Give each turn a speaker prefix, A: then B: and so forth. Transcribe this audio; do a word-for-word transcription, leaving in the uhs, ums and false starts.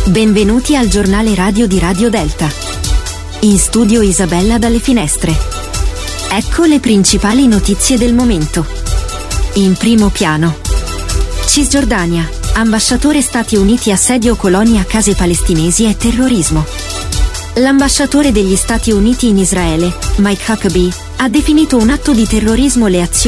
A: Benvenuti al giornale radio di Radio Delta. In studio Isabella dalle Finestre. Ecco le principali notizie del momento. In primo piano. Cisgiordania, ambasciatore Stati Uniti assedio coloni a case palestinesi e terrorismo. L'ambasciatore degli Stati Uniti in Israele, Mike Huckabee, ha definito un atto di terrorismo le azioni